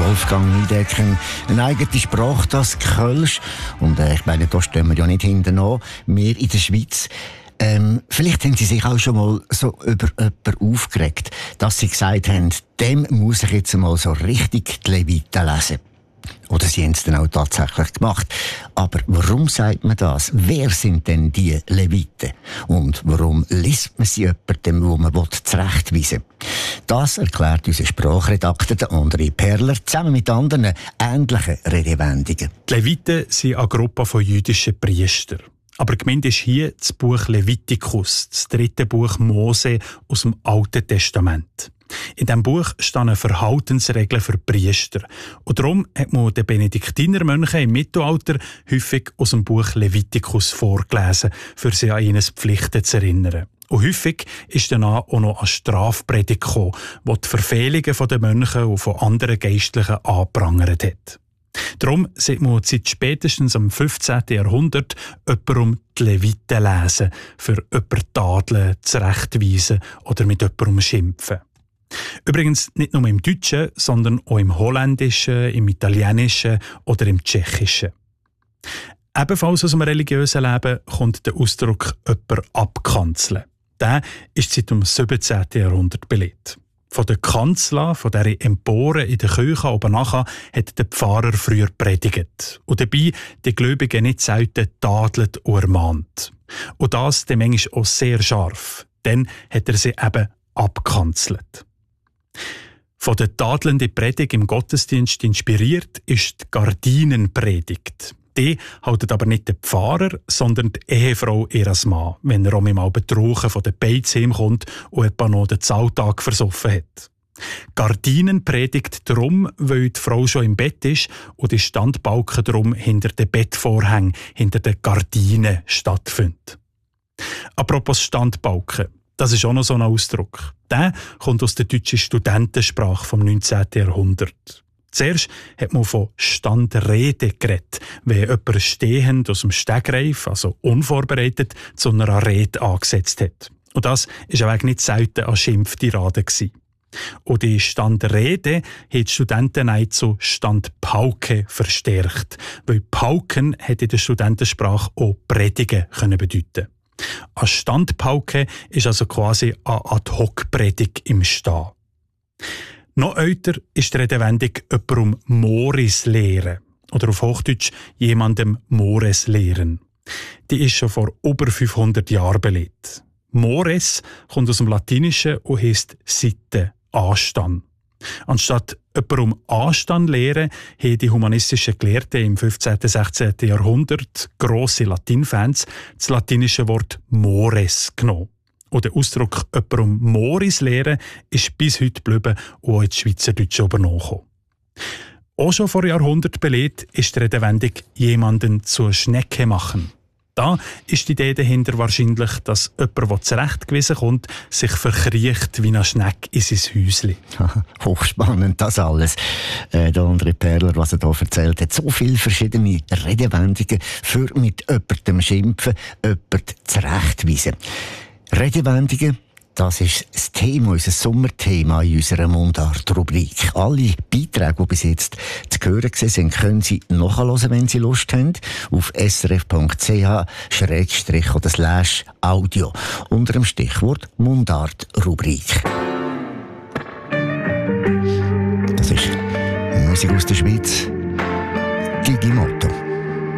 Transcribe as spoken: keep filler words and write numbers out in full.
Wolfgang Niedecken. Eine eigene Sprache, das Kölsch. Und äh, ich meine, da stehen wir ja nicht hinten an. Wir in der Schweiz. Ähm, vielleicht haben Sie sich auch schon mal so über jemanden aufgeregt, dass Sie gesagt haben, dem muss ich jetzt mal so richtig die Leviten lesen. Oder Sie haben es dann auch tatsächlich gemacht. Aber warum sagt man das? Wer sind denn die Leviten? Und warum liest man sie jemandem, wo man zurechtweisen will? Das erklärt unser Sprachredakteur André Perler zusammen mit anderen ähnlichen Redewendungen. Die Leviten sind eine Gruppe von jüdischen Priestern. Aber gemeint ist hier das Buch Levitikus, das dritte Buch Mose aus dem Alten Testament. In diesem Buch stehen Verhaltensregeln für Priester. Und darum hat man den Benediktinermönchen im Mittelalter häufig aus dem Buch Levitikus vorgelesen, für sie an ihnen Pflichten zu erinnern. Und häufig ist danach auch noch eine Strafpredigt gekommen, die die Verfehlungen der Mönche und von anderen Geistlichen angeprangert hat. Darum sieht man seit spätestens am fünfzehnten Jahrhundert jemanden um die Leviten lesen, für jemanden tadeln, zurechtweisen oder mit jemandem schimpfen. Übrigens nicht nur im Deutschen, sondern auch im Holländischen, im Italienischen oder im Tschechischen. Ebenfalls aus dem religiösen Leben kommt der Ausdruck «jemanden abkanzeln». Der ist seit dem siebzehnten Jahrhundert belegt. Von der Kanzel, von dieser Empore in der Kirche oben nachher, hat der Pfarrer früher predigt. Und dabei die Gläubigen nicht selten tadelt und ermahnt. Und das dann manchmal auch sehr scharf. Dann hat er sie eben abkanzelt. Von der tadelnden Predigt im Gottesdienst inspiriert ist die Gardinenpredigt. Die haltet aber nicht der Pfarrer, sondern die Ehefrau ihres Mann, wenn er auch mal betrunken von der Beiz heimkommt und etwa noch den Zahltag versoffen hat. Gardinen predigt darum, weil die Frau schon im Bett ist und die Standbalken darum hinter den Bettvorhängen, hinter den Gardinen stattfinden. Apropos Standbalken, das ist auch noch so ein Ausdruck. Der kommt aus der deutschen Studentensprache vom neunzehnten Jahrhundert. Zuerst hat man von Standrede geredet, wenn jemand stehend aus dem Stegreif, also unvorbereitet, zu einer Rede angesetzt hat. Und das war auch nicht selten eine Schimpftirade. Und die Standrede hat die Studenten zu Standpauke verstärkt, weil Pauken hat in der Studentensprache auch Predigen können bedeuten. Eine Standpauke ist also quasi eine Ad-hoc-Predigt im Stehen. Noch älter ist die Redewendung «jemandem Moris lehren» oder auf Hochdeutsch «jemandem Mores lehren». Die ist schon vor über fünfhundert Jahren belegt. Mores kommt aus dem Latinischen und heisst Sitte, Anstand. Anstatt jemandem Anstand lehren, haben die humanistischen Gelehrten im fünfzehnten und sechzehnten Jahrhundert, grosse Latinfans, das latinische Wort «mores» genommen. Und der Ausdruck «jemandem Moris lehren» ist bis heute geblieben und auch ins Schweizerdeutsche übernommen. Auch schon vor Jahrhunderten belegt ist die Redewendung «jemanden zur Schnecke machen». Da ist die Idee dahinter wahrscheinlich, dass jemand, der zurechtgewiesen kommt, sich verkriecht wie eine Schnecke in sein Häuschen. Hochspannend, das alles. Äh, der André Perler, was er hier erzählt hat. So viele verschiedene Redewendungen für mit jemandem schimpfen, jemanden zurechtweisen. Redewendungen, das ist das Thema, unser Sommerthema in unserer Mundart-Rubrik. Alle Beiträge, die bis jetzt zu hören sind, können Sie nachhören, wenn Sie Lust haben, auf srf.ch Schrägstrich oder Slash Audio unter dem Stichwort Mundart-Rubrik. Das ist Musik aus der Schweiz. Gigi Motto.